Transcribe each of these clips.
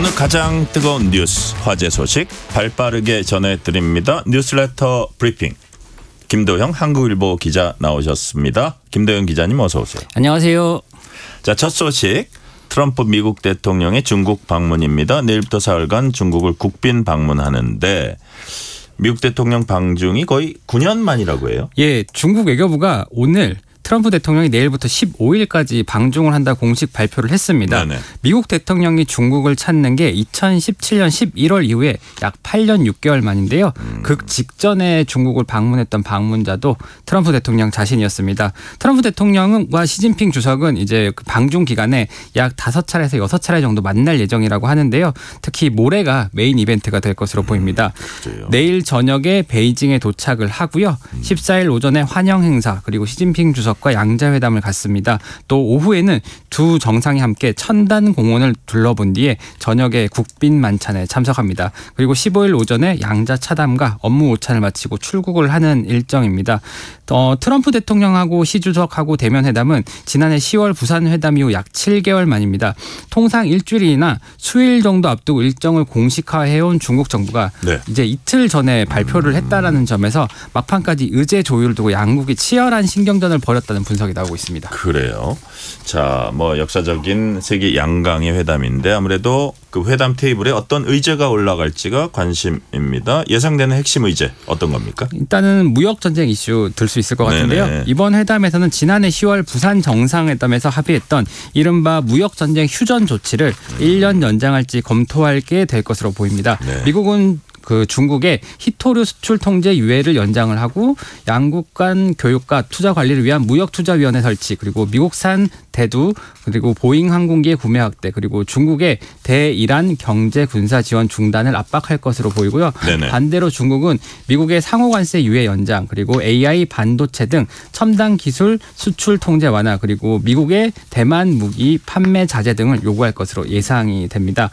오늘 가장 뜨거운 뉴스, 화제 소식 발빠르게 전해드립니다. 뉴스레터 브리핑. 김도형 한국일보 기자 나오셨습니다. 김도형 기자님 어서 오세요. 안녕하세요. 자, 첫 소식. 트럼프 미국 대통령의 중국 방문입니다. 내일부터 사흘간 중국을 국빈 방문하는데 미국 대통령 방중이 거의 9년 만이라고 해요. 예, 중국 외교부가 오늘 트럼프 대통령이 내일부터 15일까지 방중을 한다 공식 발표를 했습니다. 네네. 미국 대통령이 중국을 찾는 게 2017년 11월 이후에 약 8년 6개월 만인데요. 그 직전에 중국을 방문했던 방문자도 트럼프 대통령 자신이었습니다. 트럼프 대통령과 시진핑 주석은 이제 그 방중 기간에 약 5차례에서 6차례 정도 만날 예정이라고 하는데요. 특히 모레가 메인 이벤트가 될 것으로 보입니다. 그래요. 내일 저녁에 베이징에 도착을 하고요. 14일 오전에 환영 행사 그리고 시진핑 주석과 양자회담을 갖습니다. 또 오후에는 두 정상이 함께 천단 공원을 둘러본 뒤에 저녁에 국빈 만찬에 참석합니다. 그리고 15일 오전에 양자 차담과 업무 오찬을 마치고 출국을 하는 일정입니다. 트럼프 대통령하고 시 주석하고 대면 회담은 지난해 10월 부산 회담 이후 약 7개월 만입니다. 통상 일주일이나 수일 정도 앞두고 일정을 공식화해온 중국 정부가 이제 이틀 전에 발표를 했다라는 점에서 막판까지 의제 조율을 두고 양국이 치열한 신경전을 벌였다는 분석이 나오고 있습니다. 그래요. 자, 뭐 역사적인 세계 양강의 회담인데 아무래도 그 회담 테이블에 어떤 의제가 올라갈지가 관심입니다. 예상되는 핵심 의제 어떤 겁니까? 일단은 무역 전쟁 이슈 들 수 있을 것 같은데요. 네네. 이번 회담에서는 지난해 10월 부산 정상회담에서 합의했던 이른바 무역 전쟁 휴전 조치를 1년 연장할지 검토하게 될 것으로 보입니다. 네. 미국은 그 중국의 히토류 수출 통제 유예를 연장을 하고 양국 간 교육과 투자 관리를 위한 무역투자위원회 설치 그리고 미국산 대두 그리고 보잉 항공기의 구매 확대 그리고 중국의 대이란 경제 군사 지원 중단을 압박할 것으로 보이고요. 네네. 반대로 중국은 미국의 상호관세 유예 연장 그리고 AI 반도체 등 첨단 기술 수출 통제 완화 그리고 미국의 대만 무기 판매 자제 등을 요구할 것으로 예상이 됩니다.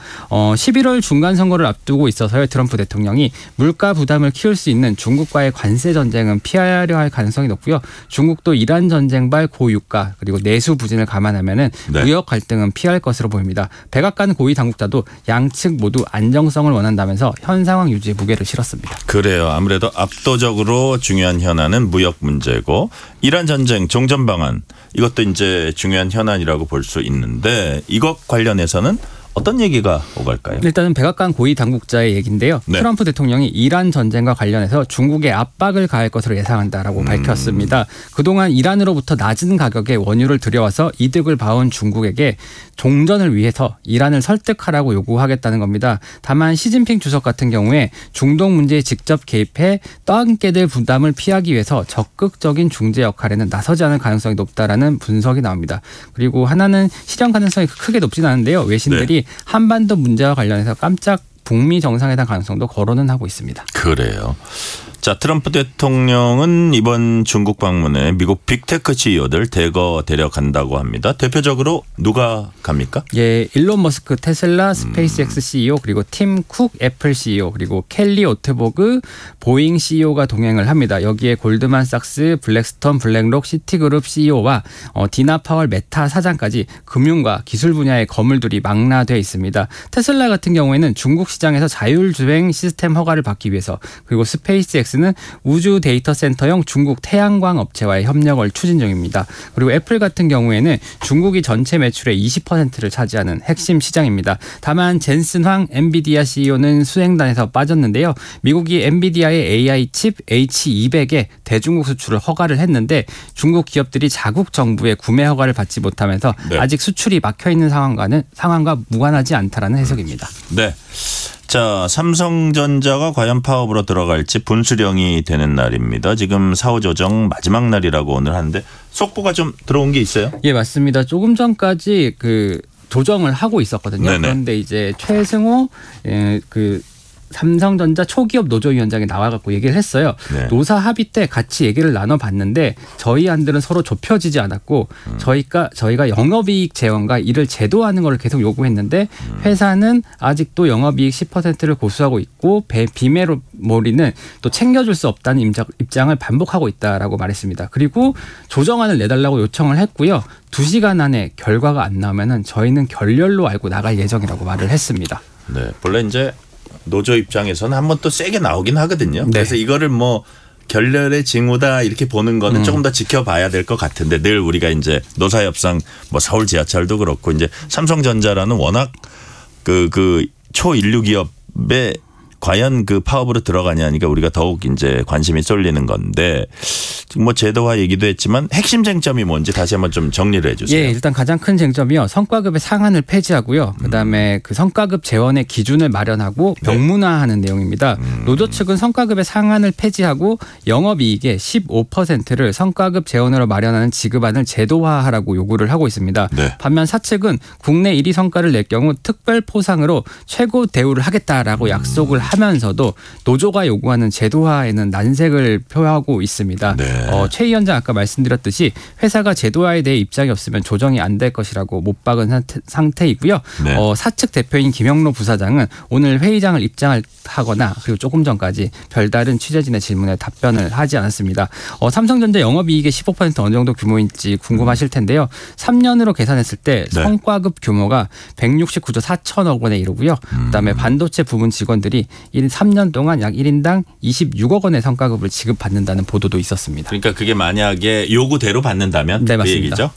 11월 중간 선거를 앞두고 있어서요. 트럼프 대통령이 물가 부담을 키울 수 있는 중국과의 관세 전쟁은 피하려 할 가능성이 높고요. 중국도 이란 전쟁발 고유가 그리고 내수 부진을 감안하면은 무역 갈등은 피할 것으로 보입니다. 백악관 고위 당국자도 양측 모두 안정성을 원한다면서 현 상황 유지에 무게를 실었습니다. 그래요. 아무래도 압도적으로 중요한 현안은 무역 문제고 이란 전쟁 종전 방안 이것도 이제 중요한 현안이라고 볼 수 있는데 이것 관련해서는 어떤 얘기가 오갈까요? 일단은 백악관 고위 당국자의 얘기인데요. 네. 트럼프 대통령이 이란 전쟁과 관련해서 중국에 압박을 가할 것으로 예상한다라고 밝혔습니다. 그동안 이란으로부터 낮은 가격에 원유를 들여와서 이득을 봐온 중국에게 종전을 위해서 이란을 설득하라고 요구하겠다는 겁니다. 다만 시진핑 주석 같은 경우에 중동 문제에 직접 개입해 떠안게 될 부담을 피하기 위해서 적극적인 중재 역할에는 나서지 않을 가능성이 높다라는 분석이 나옵니다. 그리고 하나는 실현 가능성이 크게 높지는 않은데요. 외신들이 한반도 문제와 관련해서 깜짝 북미 정상회담 가능성도 거론은 하고 있습니다. 그래요. 자, 트럼프 대통령은 이번 중국 방문에 미국 빅테크 CEO들 대거 데려간다고 합니다. 대표적으로 누가 갑니까? 예, 일론 머스크 테슬라 스페이스X CEO 그리고 팀 쿡 애플 CEO 그리고 켈리 오트버그 보잉 CEO가 동행을 합니다. 여기에 골드만삭스, 블랙스톤, 블랙록, 시티그룹 CEO와 디나 파월 메타 사장까지 금융과 기술 분야의 거물들이 망라돼 있습니다. 테슬라 같은 경우에는 중국 시장에서 자율주행 시스템 허가를 받기 위해서 그리고 스페이스X는 우주 데이터 센터형 중국 태양광 업체와의 협력을 추진 중입니다. 그리고 애플 같은 경우에는 중국이 전체 매출의 20%를 차지하는 핵심 시장입니다. 다만 젠슨 황 엔비디아 CEO는 수행단에서 빠졌는데요. 미국이 엔비디아의 AI 칩 H200의 대중국 수출을 허가를 했는데 중국 기업들이 자국 정부의 구매 허가를 받지 못하면서 아직 수출이 막혀있는 상황과 무관하지 않다라는 해석입니다. 네. 자, 삼성전자가 과연 파업으로 들어갈지 분수령이 되는 날입니다. 지금 사후 조정 마지막 날이라고 오늘 하는데 속보가 좀 들어온 게 있어요? 예, 맞습니다. 조금 전까지 그 조정을 하고 있었거든요. 네네. 그런데 이제 최승호 삼성전자 초기업 노조위원장이 나와갖고 얘기를 했어요. 네. 노사 합의 때 같이 얘기를 나눠봤는데 저희 안들은 서로 좁혀지지 않았고 저희가 영업이익 재원과 이를 제도하는 걸 계속 요구했는데 회사는 아직도 영업이익 10%를 고수하고 있고 비메모리는 또 챙겨줄 수 없다는 입장을 반복하고 있다라고 말했습니다. 그리고 조정안을 내달라고 요청을 했고요. 2시간 안에 결과가 안 나오면은 저희는 결렬로 알고 나갈 예정이라고 말을 했습니다. 네, 본래 이제 노조 입장에서는 한번 또 세게 나오긴 하거든요. 네. 그래서 이거를 뭐 결렬의 징후다 이렇게 보는 거는 조금 더 지켜봐야 될 것 같은데 늘 우리가 이제 노사협상 뭐 서울 지하철도 그렇고 이제 삼성전자라는 워낙 그 초인류 기업에 과연 그 파업으로 들어가냐니까 우리가 더욱 이제 관심이 쏠리는 건데 지금 뭐 제도화 얘기도 했지만 핵심 쟁점이 뭔지 다시 한번 좀 정리를 해 주세요. 예, 일단 가장 큰 쟁점이요. 성과급의 상한을 폐지하고요. 그다음에 그 성과급 재원의 기준을 마련하고 명문화하는 내용입니다. 노조 측은 성과급의 상한을 폐지하고 영업이익의 15%를 성과급 재원으로 마련하는 지급안을 제도화하라고 요구를 하고 있습니다. 네. 반면 사측은 국내 1위 성과를 낼 경우 특별 포상으로 최고 대우를 하겠다라고 약속을 하면서도 노조가 요구하는 제도화에는 난색을 표하고 있습니다. 네. 최 위원장 아까 말씀드렸듯이 회사가 제도화에 대해 입장이 없으면 조정이 안 될 것이라고 못 박은 상태이고요. 네. 사측 대표인 김영로 부사장은 오늘 회의장을 입장을 하거나 그리고 조금 전까지 별다른 취재진의 질문에 답변을 하지 않았습니다. 삼성전자 영업이익의 15% 어느 정도 규모인지 궁금하실 텐데요. 3년으로 계산했을 때 네. 성과급 규모가 169조 4천억 원에 이르고요. 그다음에 반도체 부문 직원들이 3년 동안 약 1인당 26억 원의 성과급을 지급받는다는 보도도 있었습니다. 그러니까 그게 만약에 요구대로 받는다면 네, 그 맞습니다. 얘기죠.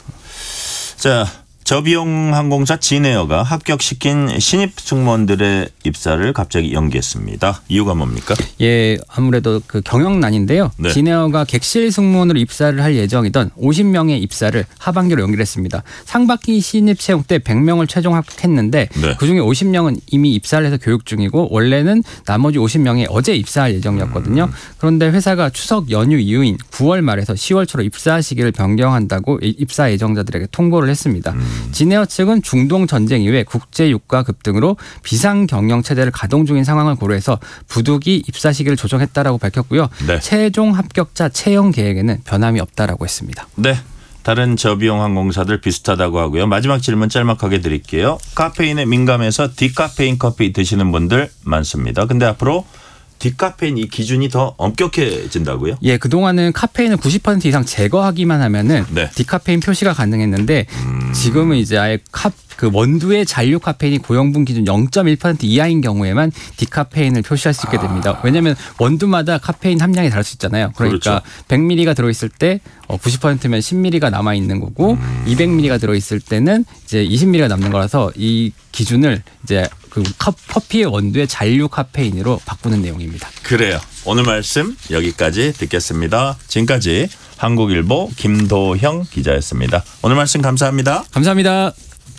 자, 저비용 항공사 진에어가 합격시킨 신입 승무원들의 입사를 갑자기 연기했습니다. 이유가 뭡니까? 예, 아무래도 그 경영난인데요. 네. 진에어가 객실 승무원으로 입사를 할 예정이던 50명의 입사를 하반기로 연기를 했습니다. 상반기 신입 채용 때 100명을 최종 합격했는데 네. 그중에 50명은 이미 입사를 해서 교육 중이고 원래는 나머지 50명이 어제 입사할 예정이었거든요. 그런데 회사가 추석 연휴 이후인 9월 말에서 10월 초로 입사 시기를 변경한다고 입사 예정자들에게 통보를 했습니다. 진에어 측은 중동 전쟁 이후에 국제 유가 급등으로 비상 경영 체제를 가동 중인 상황을 고려해서 부득이 입사 시기를 조정했다라고 밝혔고요. 네. 최종 합격자 채용 계획에는 변함이 없다라고 했습니다. 네. 다른 저비용 항공사들 비슷하다고 하고요. 마지막 질문 짤막하게 드릴게요. 카페인에 민감해서 디카페인 커피 드시는 분들 많습니다. 근데 앞으로 디카페인 이 기준이 더 엄격해진다고요? 예, 그동안은 카페인을 90% 이상 제거하기만 하면은 네. 디카페인 표시가 가능했는데 지금은 이제 아예 그 원두의 잔류 카페인이 고형분 기준 0.1% 이하인 경우에만 디카페인을 표시할 수 있게 됩니다. 왜냐하면 원두마다 카페인 함량이 다를 수 있잖아요. 그러니까 그렇죠. 100ml가 들어있을 때 90%면 10ml가 남아 있는 거고 200ml가 들어있을 때는 이제 20ml가 남는 거라서 이 기준을 이제 그 커피의 원두의 잔류 카페인으로 바꾸는 내용입니다. 그래요. 오늘 말씀 여기까지 듣겠습니다. 지금까지 한국일보 김도형 기자였습니다. 오늘 말씀 감사합니다. 감사합니다.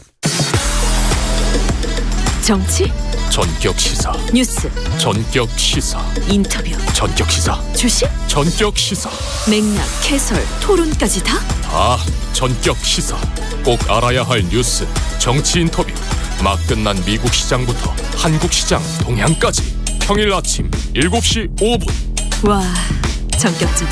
정치, 전격 시사, 뉴스, 전격 시사, 인터뷰, 전격 시사, 주식, 전격 시사, 맥락, 해설, 토론까지 다? 다 전격 시사. 꼭 알아야 할 뉴스, 정치 인터뷰, 막 끝난 미국 시장부터 한국 시장 동향까지 평일 아침 7시 5분 와, 전격적이야.